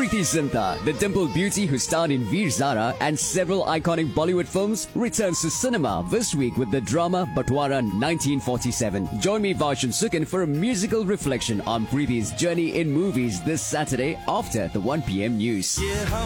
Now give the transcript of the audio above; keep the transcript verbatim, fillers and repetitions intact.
Preeti Zinta, the dimpled beauty who starred in Veer Zara and several iconic Bollywood films, returns to cinema this week with the drama Batwara nineteen forty-seven. Join me, Varshan Sukhin, for a musical reflection on Preeti's journey in movies this Saturday after the one p m news.